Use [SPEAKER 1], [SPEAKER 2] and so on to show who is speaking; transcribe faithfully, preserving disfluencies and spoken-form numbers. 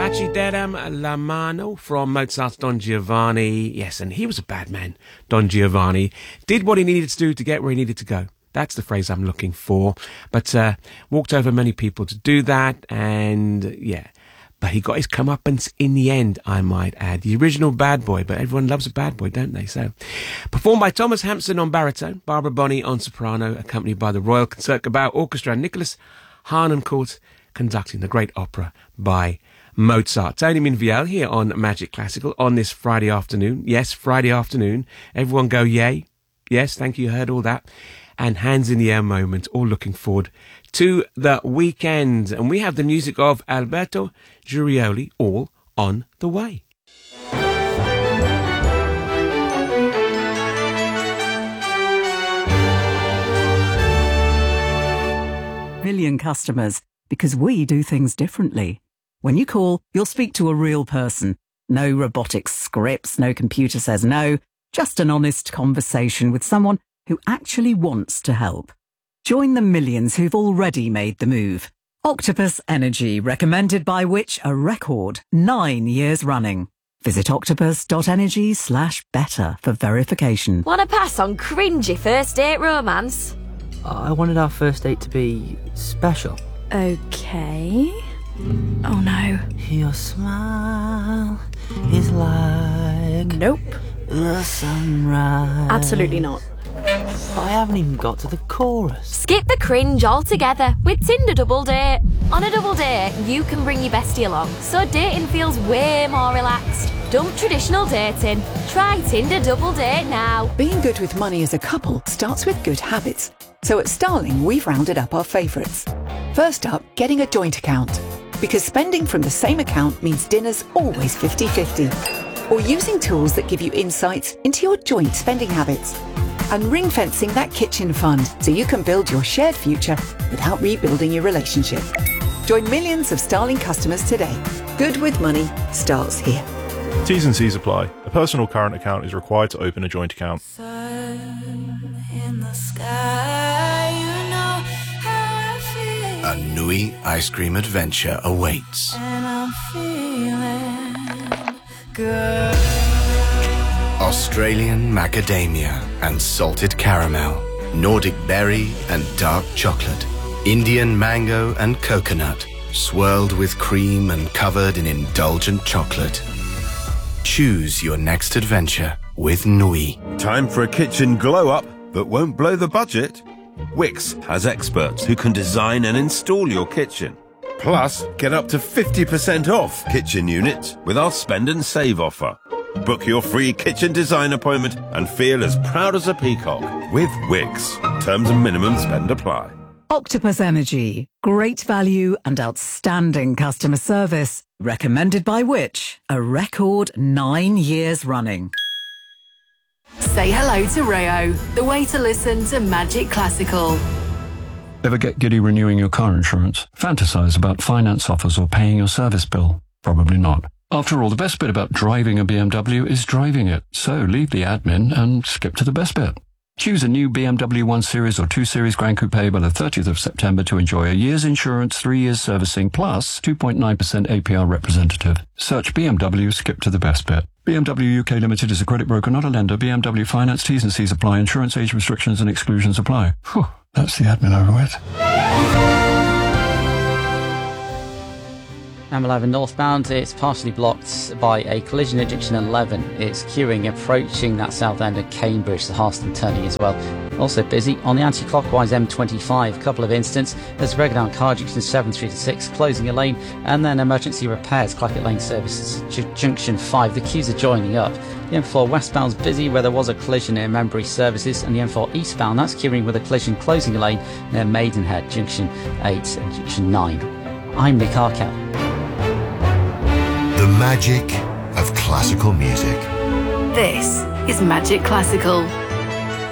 [SPEAKER 1] Accideram la mano from Mozart's Don Giovanni. Yes, and he was a bad man, Don Giovanni. Did what he needed to do to get where he needed to go. That's the phrase I'm looking for. But uh, walked over many people to do that, and yeah. But he got his comeuppance in the end, I might add. The original bad boy, but everyone loves a bad boy, don't they? So, performed by Thomas Hampson on baritone, Barbara Bonney on soprano, accompanied by the Royal Concertgebouw Orchestra, and Nicholas Harnoncourt conducting the great opera by Mozart. Tony Minviel here on Magic Classical on this Friday afternoon. Yes, Friday afternoon. Everyone go yay. Yes, thank you, heard all that. And hands in the air moment, all looking forward to the weekend. And we have the music of Alberto Giurioli, all on the way.
[SPEAKER 2] Million customers, because we do things differently. When you call, you'll speak to a real person. No robotic scripts, no computer says no, just an honest conversation with someone who actually wants to help. Join the millions who've already made the move. Octopus Energy, recommended by which a record nine years running. Visit octopus.energy slash better for verification.
[SPEAKER 3] Wanna pass on cringy first date romance?
[SPEAKER 4] I wanted our first date to be special.
[SPEAKER 3] Okay. Oh no.
[SPEAKER 4] Your smile is like...
[SPEAKER 3] Nope.
[SPEAKER 4] The sunrise.
[SPEAKER 3] Absolutely not.
[SPEAKER 4] I haven't even got to the chorus.
[SPEAKER 3] Skip the cringe altogether with Tinder Double Date. On a double date, you can bring your bestie along, so dating feels way more relaxed. Dump traditional dating. Try Tinder Double Date now.
[SPEAKER 5] Being good with money as a couple starts with good habits. So at Starling, we've rounded up our favourites. First up, getting a joint account. Because spending from the same account means dinner's always fifty-fifty. Or using tools that give you insights into your joint spending habits. And ring-fencing that kitchen fund so you can build your shared future without rebuilding your relationship. Join millions of Starling customers today. Good with money starts here.
[SPEAKER 6] T's and C's apply. A personal current account is required to open a joint account.
[SPEAKER 7] Sun in the sky, you know how I feel.
[SPEAKER 8] A Nui ice cream adventure awaits.
[SPEAKER 7] And I'm feeling good.
[SPEAKER 8] Australian macadamia and salted caramel, Nordic berry and dark chocolate, Indian mango and coconut, swirled with cream and covered in indulgent chocolate. Choose your next adventure with Nui.
[SPEAKER 9] Time for a kitchen glow-up that won't blow the budget? Wix has experts who can design and install your kitchen. Plus, get up to fifty percent off kitchen units with our Spend and Save offer. Book your free kitchen design appointment and feel as proud as a peacock with Wix. Terms and minimum spend apply.
[SPEAKER 2] Octopus Energy, great value and outstanding customer service. Recommended by which a record nine years running.
[SPEAKER 10] Say hello to Rayo, the way to listen to Magic Classical.
[SPEAKER 11] Ever get giddy renewing your car insurance? Fantasize about finance offers or paying your service bill? Probably not. After all, the best bit about driving a B M W is driving it. So leave the admin and skip to the best bit. Choose a new B M W one Series or two Series Grand Coupe by the thirtieth of September to enjoy a year's insurance, three years servicing, plus two point nine percent A P R representative. Search B M W, skip to the best bit. B M W U K Limited is a credit broker, not a lender. B M W Finance, T's and C's apply. Insurance age restrictions and exclusions apply. Whew, that's the admin over with.
[SPEAKER 4] M eleven northbound, it's partially blocked by a collision at junction eleven. It's queuing approaching that south end of Cambridge, the Harston turning as well. Also busy on the anti-clockwise M twenty-five, couple of incidents. There's a breakdown down car junction seven three six, closing a lane, and then emergency repairs, Clackett Lane services, J- junction five. The queues are joining up. The M four westbound's busy where there was a collision near Membury services, and the M four eastbound, that's queuing with a collision closing a lane near Maidenhead, junction eight and junction nine. I'm Nick Arkell.
[SPEAKER 12] The magic of classical music.
[SPEAKER 10] This is Magic Classical.